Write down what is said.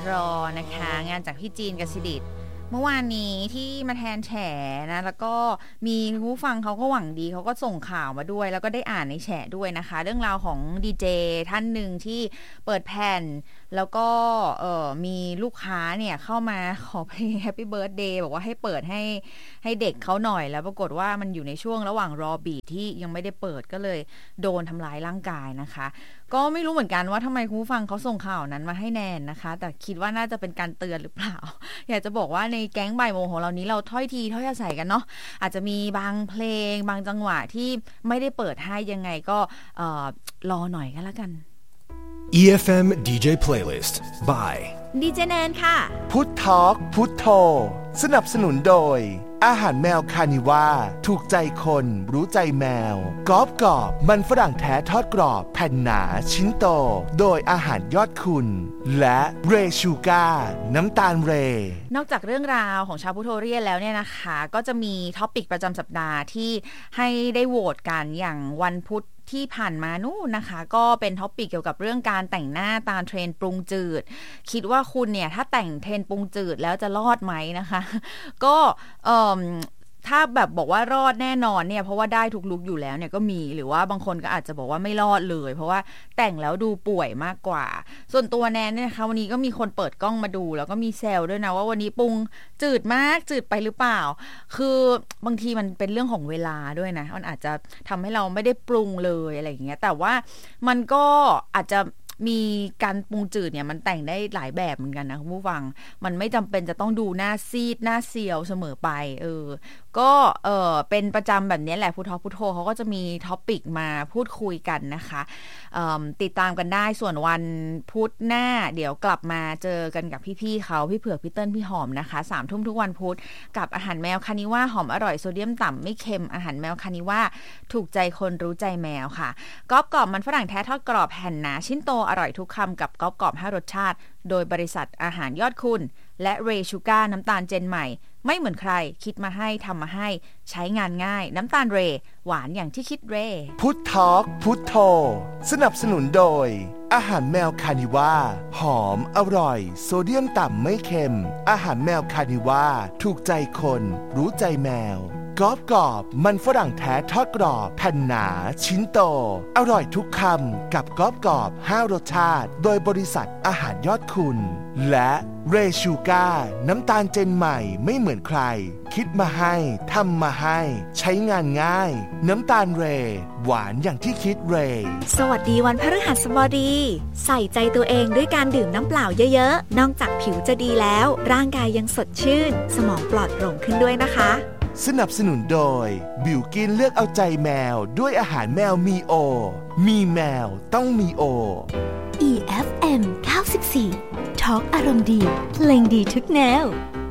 รอนะคะงานจากพี่จีนกับสิริศเมื่อวานนี้ที่มาแทนแฉนะแล้วก็มีผู้ฟังเขาก็หวังดีเขาก็ส่งข่าวมาด้วยแล้วก็ได้อ่านในแฉด้วยนะคะเรื่องราวของดีเจท่านหนึ่งที่เปิดแผ่นแล้วก็มีลูกค้าเนี่ยเข้ามาขอเพลง Happy Birthday บอกว่าให้เปิดให้เด็กเขาหน่อยแล้วปรากฏว่ามันอยู่ในช่วงระหว่างรอบีทที่ยังไม่ได้เปิดก็เลยโดนทำร้ายร่างกายนะคะก็ไม่รู้เหมือนกันว่าทำไมคุณผู้ฟังเขาส่งข่าวนั้นมาให้แนนนะคะแต่คิดว่าน่าจะเป็นการเตือนหรือเปล่าอยากจะบอกว่าในแก๊งบ่ายโมงของเรานี้เราถ้อยทีถ้อยอาศัยกันเนาะอาจจะมีบางเพลงบางจังหวะที่ไม่ได้เปิดให้ยังไงก็รอหน่อยกันละกัน EFM DJ Playlist by ดีเจแนนค่ะพุททอล์กพุทโธสนับสนุนโดยอาหารแมวคานิว่าถูกใจคนรู้ใจแมวกรอบกรอบมันฝรั่งแท้ทอดกรอบแผ่นหนาชิ้นโตโดยอาหารยอดคุณและเรชูก้าน้ำตาลเรนอกจากเรื่องราวของชาวพุทโธเรียนแล้วเนี่ยนะคะก็จะมีท็อปิกประจำสัปดาห์ที่ให้ได้โหวตกันอย่างวันพุธที่ผ่านมานู่นนะคะก็เป็นท็อปิกเกี่ยวกับเรื่องการแต่งหน้าตามเทรนด์ปรุงจืดคิดว่าคุณเนี่ยถ้าแต่งเทรนด์ปรุงจืดแล้วจะรอดไหมนะคะก็ถ้าแบบบอกว่ารอดแน่นอนเนี่ยเพราะว่าได้ทุกลุคอยู่แล้วเนี่ยก็มีหรือว่าบางคนก็อาจจะบอกว่าไม่รอดเลยเพราะว่าแต่งแล้วดูป่วยมากกว่าส่วนตัวแนนเนี่ยนะคะวันนี้ก็มีคนเปิดกล้องมาดูแล้วก็มีแซวด้วยนะว่าวันนี้ปรุงจืดมากจืดไปหรือเปล่าคือบางทีมันเป็นเรื่องของเวลาด้วยนะมันอาจจะทำให้เราไม่ได้ปรุงเลยอะไรอย่างเงี้ยแต่ว่ามันก็อาจจะมีการปรุงจืดเนี่ยมันแต่งได้หลายแบบเหมือนกันนะคุณผู้ฟังมันไม่จำเป็นจะต้องดูหน้าซีดหน้าเซียวเสมอไปก็เป็นประจำแบบนี้แหละพุทโธเขาก็จะมีท็อปิกมาพูดคุยกันนะคะติดตามกันได้ส่วนวันพุธหน้าเดี๋ยวกลับมาเจอกันกับพี่ๆเขาพี่เผือกพี่เติ้ลพี่หอมนะคะ 3 ทุ่มทุกวันพุธกับอาหารแมวคานิว่าหอมอร่อยโซเดียมต่ำไม่เค็มอาหารแมวคานิว่าถูกใจคนรู้ใจแมวค่ะกรอบกรอบมันฝรั่งแท้ทอดกรอบแผ่นหนาชิ้นโตอร่อยทุกคำกับกรอบกรอบ5รสชาติโดยบริษัทอาหารยอดคุณและเรชูก้าน้ำตาลเจนใหม่ไม่เหมือนใครคิดมาให้ทำมาให้ใช้งานง่ายน้ำตาลเรหวานอย่างที่คิดเรพุททอล์กพุทโธสนับสนุนโดยอาหารแมวคานิว่าหอมอร่อยโซเดียมต่ำไม่เค็มอาหารแมวคานิว่าถูกใจคนรู้ใจแมวกรอบกรอบมันฝรั่งแท้ทอดกรอบแผ่นหนาชิ้นโตอร่อยทุกคำกับกรอบกรอบ5รสชาติโดยบริษัทอาหารยอดคุณและเรชูก้าน้ำตาลเจนใหม่ไม่เหมือนใครคิดมาให้ทำมาให้ใช้งานง่ายน้ำตาลเรหวานอย่างที่คิดเรสวัสดีวันพฤหัสบดีใส่ใจตัวเองด้วยการดื่มน้ำเปล่าเยอะๆนอกจากผิวจะดีแล้วร่างกายยังสดชื่นสมองปลอดโปร่งขึ้นด้วยนะคะสนับสนุนโดยบิวกินเลือกเอาใจแมวด้วยอาหารแมวมีโอมีแมวต้องมีโอ EFM 94 Talk อารมณ์ดีเพลงดีทุกแนว